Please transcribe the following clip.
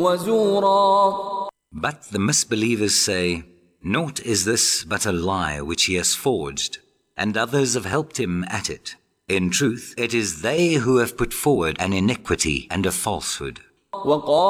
وزورا. But the misbelievers say, "Naught is this but a lie which he has forged, and others have helped him at it. In truth, it is they who have put forward an iniquity and a falsehood."